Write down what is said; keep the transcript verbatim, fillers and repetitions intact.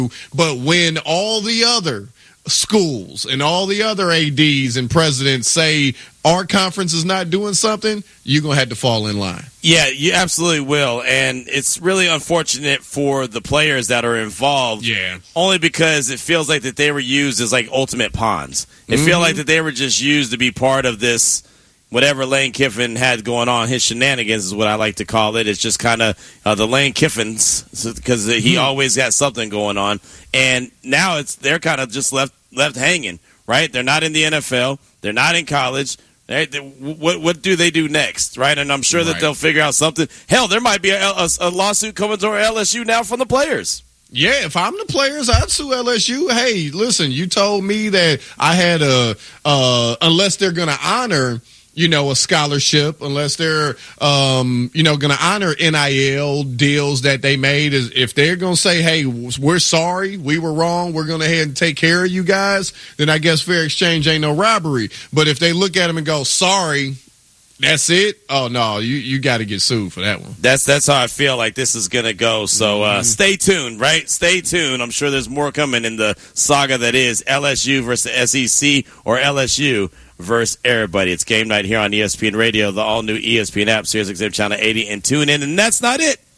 But when all the other schools and all the other A Ds and presidents say our conference is not doing something, you're going to have to fall in line. Yeah, you absolutely will. And it's really unfortunate for the players that are involved. Yeah. Only because it feels like that they were used as like ultimate pawns. It Mm-hmm. feels like that they were just used to be part of this, whatever Lane Kiffin had going on. His shenanigans is what I like to call it. It's just kind of uh, the Lane Kiffins, because he Hmm. always got something going on. And now it's they're kind of just left left hanging, right? They're not in the N F L. They're not in college. They, they, what what do they do next, right? And I'm sure that Right. they'll figure out something. Hell, there might be a, a, a lawsuit coming to L S U now from the players. Yeah, if I'm the players, I'd sue L S U. Hey, listen, you told me that I had a, uh, unless they're going to honor, you know, a scholarship, unless they're, um, you know, going to honor N I L deals that they made, is if they're going to say, hey, we're sorry, we were wrong, we're going to head and take care of you guys, then I guess fair exchange ain't no robbery. But if they look at them and go, sorry, that's it, oh, no, you, you got to get sued for that one. That's that's how I feel like this is going to go. So uh, stay tuned, right? Stay tuned. I'm sure there's more coming in the saga that is L S U versus S E C or L S U versus everybody. It's game night here on E S P N Radio, the all-new E S P N app, SiriusXM Channel eighty, and tune in. And that's not it.